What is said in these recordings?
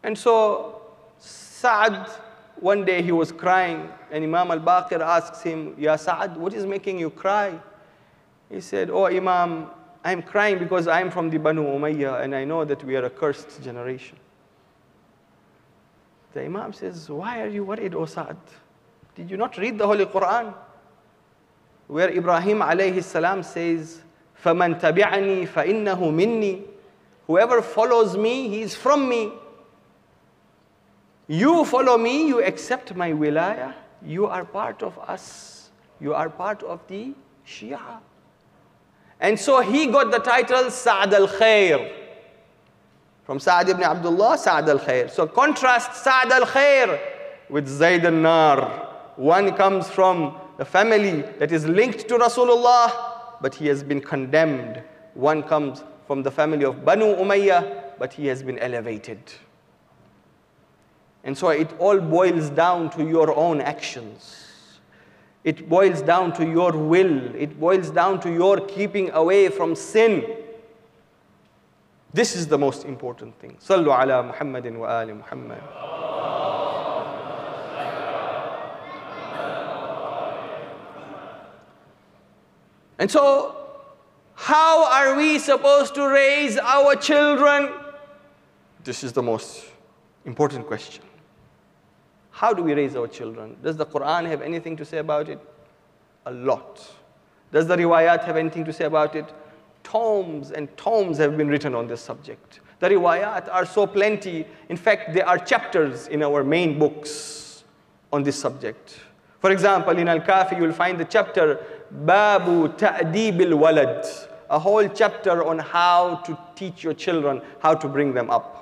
And so Sa'ad, one day he was crying, and Imam al-Baqir asks him, Ya Sa'ad, what is making you cry? He said, oh Imam, I'm crying because I'm from the Banu Umayyah, and I know that we are a cursed generation. The Imam says, why are you worried, O Sa'ad? Did you not read the Holy Quran? Where Ibrahim alayhi salam says, فَمَنْ تَبِعَنِي فَإِنَّهُ مِنِّي. Whoever follows me, he is from me. You follow me, you accept my wilayah, you are part of us. You are part of the Shia. And so he got the title Sa'ad al-Khair. From Sa'ad ibn Abdullah, Sa'ad al-Khair. So contrast Sa'ad al-Khair with Zayd al-Nar. One comes from the family that is linked to Rasulullah, but he has been condemned. One comes from the family of Banu Umayyah, but he has been elevated. And so it all boils down to your own actions. It boils down to your will. It boils down to your keeping away from sin. This is the most important thing. Sallu ala Muhammadin wa ali Muhammad. And so, how are we supposed to raise our children? This is the most important question. How do we raise our children? Does the Quran have anything to say about it? A lot. Does the riwayat have anything to say about it? Tomes and tomes have been written on this subject. The riwayat are so plenty. In fact, there are chapters in our main books on this subject. For example, in Al-Kafi, you'll find the chapter, Babu Ta'deebil Walad, a whole chapter on how to teach your children, how to bring them up.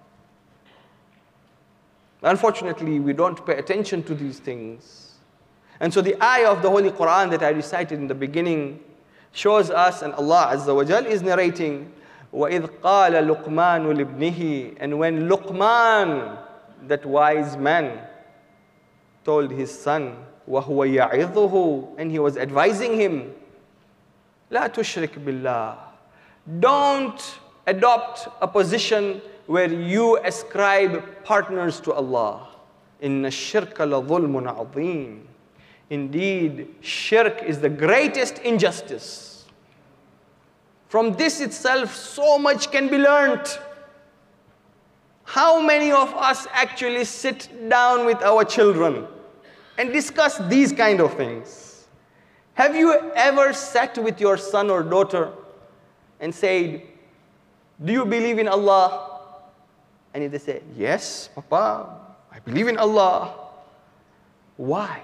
Unfortunately, we don't pay attention to these things. And so the ayah of the Holy Quran that I recited in the beginning shows us, and Allah Azza wa Jal is narrating, وَإِذْ قَالَ لُقْمَانُ لِابْنِهِ. And when Luqman, that wise man, told his son, وَهُوَ يَعِظُهُ, and he was advising him, لَا تُشْرِكْ بِاللَّهِ. Don't adopt a position where you ascribe partners to Allah. إِنَّ الشِّرْكَ لَظُلْمٌ عَظِيمٌ. Indeed, shirk is the greatest injustice. From this itself, so much can be learnt. How many of us actually sit down with our children and discuss these kind of things? Have you ever sat with your son or daughter and said, do you believe in Allah? And if they say, yes, Papa, I believe in Allah. Why?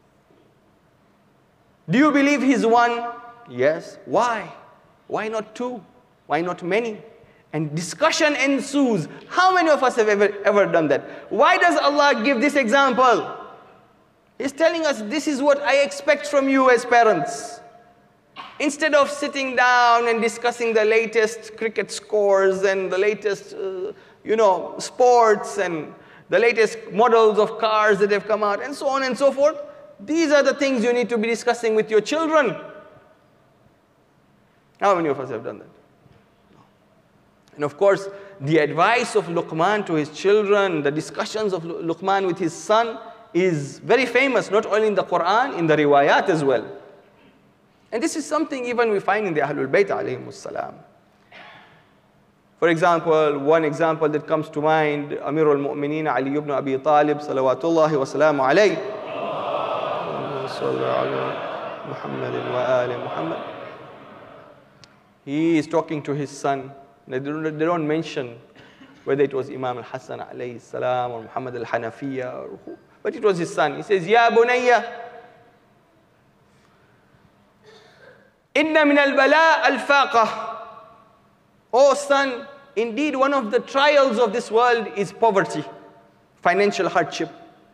Do you believe He's one? Yes. Why? Why not two? Why not many? And discussion ensues. How many of us have ever done that? Why does Allah give this example? He's telling us, this is what I expect from you as parents. Instead of sitting down and discussing the latest cricket scores and the latest, sports and the latest models of cars that have come out and so on and so forth, these are the things you need to be discussing with your children. How many of us have done that? No. And of course, the advice of Luqman to his children, the discussions of Luqman with his son is very famous, not only in the Quran, in the riwayat as well. And this is something even we find in the Ahlul Bayt alayhimus salam. For example, one example that comes to mind, Amirul Mu'mineen Ali ibn Abi Talib, salawatullahi wa salamu alayhi. He is talking to his son. They don't mention whether it was Imam al-Hasan alayhi salam or Muhammad al-Hanafiya or who, but it was his son. He says, Ya bunayya, inna min al-bala al-faqah. Oh son, indeed one of the trials of this world is poverty, financial hardship.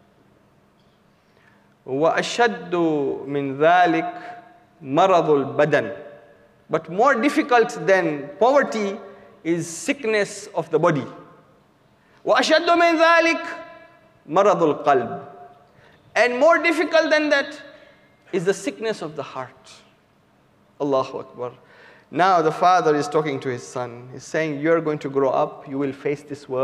وَأَشَدُّ مِنْ ذَلِكَ مَرَضُ الْبَدَنِ. But more difficult than poverty is sickness of the body. وَأَشَدُّ مِنْ ذَلِكَ مَرَضُ الْقَلْبِ. And more difficult than that is the sickness of the heart. Allahu Akbar. Now the father is talking to his son. He's saying, you're going to grow up, you will face this world.